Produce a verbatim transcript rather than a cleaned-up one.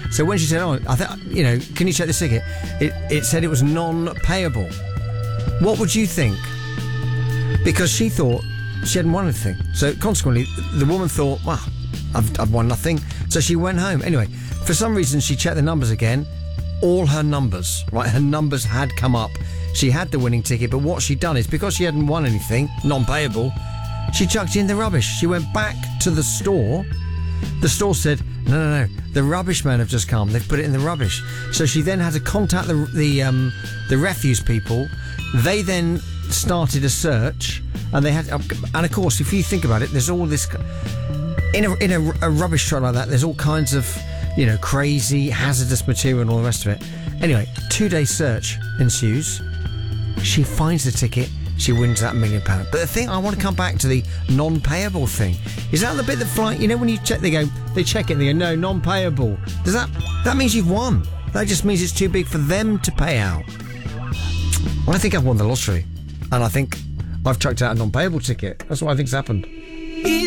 So when she said, "Oh, I th- you know, can you check this ticket?" It it said it was non-payable. What would you think? Because she thought she hadn't won anything. So consequently, the woman thought, "Well, I've I've won nothing." So she went home. Anyway, for some reason, she checked the numbers again. All her numbers, right? Her numbers had come up. She had the winning ticket, but what she'd done is, because she hadn't won anything, non-payable, she chucked in the rubbish. She went back to the store. The store said, no, no, no, the rubbish men have just come. They've put it in the rubbish. So she then had to contact the the um, the refuse people. They then started a search, and they had, and of course, if you think about it, there's all this in a in a, a rubbish truck like that. There's all kinds of, you know, crazy hazardous material and all the rest of it. Anyway, two day search ensues. She finds the ticket. She wins that million pound. But the thing, I want to come back to the non-payable thing. Is that the bit that fly? You know, when you check, they go, they check it, and they go, no, non-payable. Does that? That means you've won. That just means it's too big for them to pay out. I think I've won the lottery, and I think I've chucked out a non-payable ticket. That's what I think's happened.